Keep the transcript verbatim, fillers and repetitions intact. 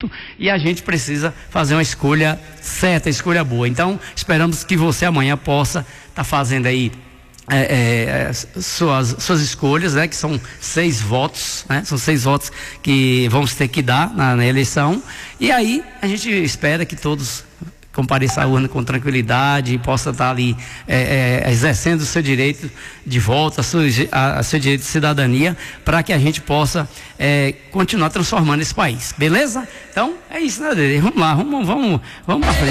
direito e a gente precisa fazer uma escolha certa, escolha boa. Então, esperamos que você amanhã possa estar tá fazendo aí É, é, suas, suas escolhas, né? Que são seis votos, né? São seis votos que vamos ter que dar na, na eleição, e aí a gente espera que todos compareçam à urna com tranquilidade e possa estar ali é, é, exercendo o seu direito de voto, a sua, a, a seu direito de cidadania, para que a gente possa é, continuar transformando esse país, beleza? Então é isso, né, Dede? Vamos lá, vamos, vamos, vamos pra frente.